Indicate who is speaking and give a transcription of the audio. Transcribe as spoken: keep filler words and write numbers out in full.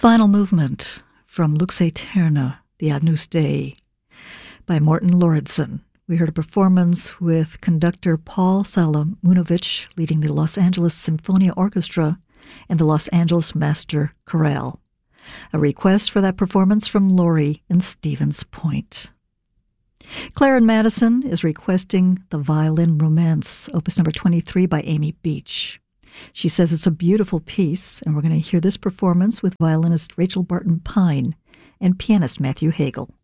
Speaker 1: Final movement from Lux Aeterna, the Agnus Dei, by Morten Lauridsen. We heard a performance with conductor Paul Salamunovich leading the Los Angeles Symphonia Orchestra and the Los Angeles Master Chorale. A request for that performance from Lori in Stevens Point. Claire in Madison is requesting the Violin Romance, opus number twenty-three by Amy Beach. She says it's a beautiful piece, and we're going to hear this performance with violinist Rachel Barton Pine and pianist Matthew Hagel.